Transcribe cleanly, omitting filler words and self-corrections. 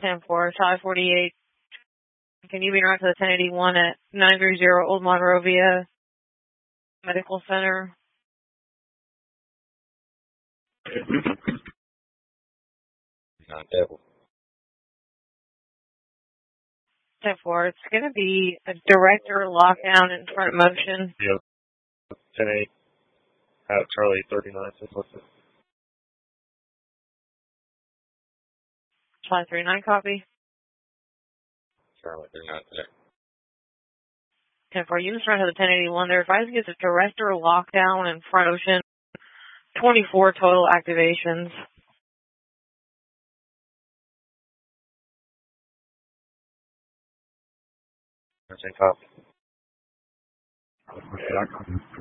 10-4, Charlie 48. Can you be right to the 1081 at 930 Old Monrovia Medical Center? Non-devil. 10-4. It's going to be a director lockdown in front motion. Yep. 10-8. Have Charlie 39 is listed. Charlie 39 copy. Charlie 39 today. 10-4. Units run to the 1081. They're advising it's a director lockdown in front ocean. 24 total activations. Copy.